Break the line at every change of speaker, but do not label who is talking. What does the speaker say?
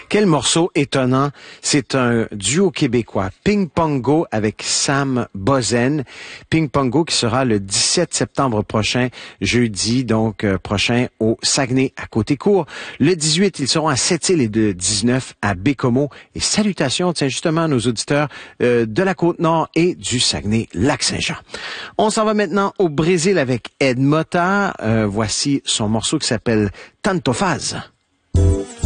Quel morceau étonnant. C'est un duo québécois, Ping Pongo avec Sam Bozen. Ping Pongo qui sera le 17 septembre prochain, jeudi, donc prochain au Saguenay à Côté-Court. Le 18, ils seront à Sept-Îles et le 19 à Bécomo. Et salutations, tiens, justement, à nos auditeurs de la Côte-Nord et du Saguenay-Lac-Saint-Jean. On s'en va maintenant au Brésil avec Ed Mota. Voici son morceau qui s'appelle Tanto Faz.